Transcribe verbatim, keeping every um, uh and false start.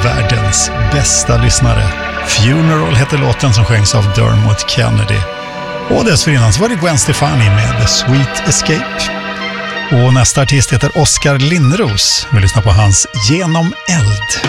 världens bästa lyssnare. Funeral heter låten som sjöngs av Dermot Kennedy. Och dessförinnan så var det Gwen Stefani med The Sweet Escape. Och nästa artist heter Oskar Linnros. Vi lyssnar på hans Genom eld.